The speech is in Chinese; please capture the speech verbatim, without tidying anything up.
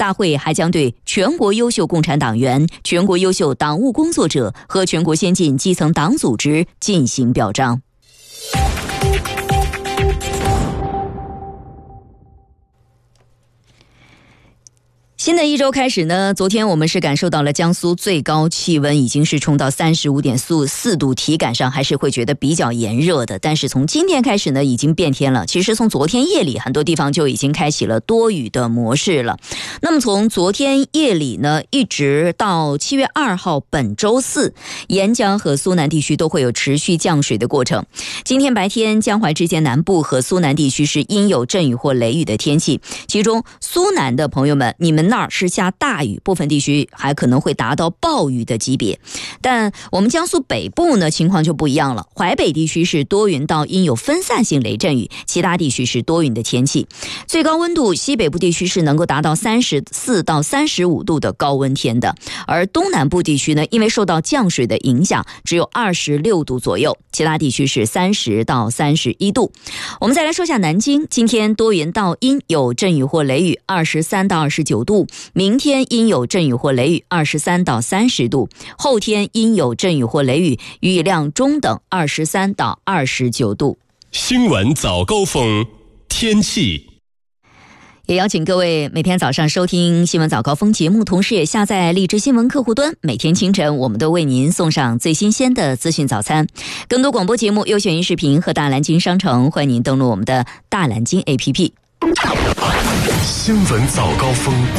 大会还将对全国优秀共产党员、全国优秀党务工作者和全国先进基层党组织进行表彰。新的一周开始呢，昨天我们是感受到了江苏最高气温已经是冲到 三十五点四度，体感上还是会觉得比较炎热的。但是从今天开始呢，已经变天了。其实从昨天夜里很多地方就已经开启了多雨的模式了。那么从昨天夜里呢，一直到七月二号本周四，沿江和苏南地区都会有持续降水的过程。今天白天江淮之间南部和苏南地区是阴有阵雨或雷雨的天气，其中苏南的朋友们，你们那儿是下大雨，部分地区还可能会达到暴雨的级别。但我们江苏北部呢情况就不一样了，淮北地区是多云到阴有分散性雷阵雨，其他地区是多云的天气。最高温度西北部地区是能够达到三十四到三十五度的高温天的，而东南部地区呢，因为受到降水的影响，只有二十六度左右，其他地区是三十到三十一度。我们再来说下南京，今天多云到阴有阵雨或雷雨，二十三到二十九度。明天阴有阵雨或雷雨，二十三到三十度。后天阴有阵雨或雷雨，雨量中等，二十三到二十九度。 新闻早高峰天气。 也邀请各位每天早上收听新闻早高峰节目，同时也下载荔枝新闻客户端，每天清晨我们都为您送上最新鲜的资讯早餐。更多广播节目、优选音视频和大蓝鲸商城，欢迎您登录我们的大蓝鲸 A P P。 新闻早高峰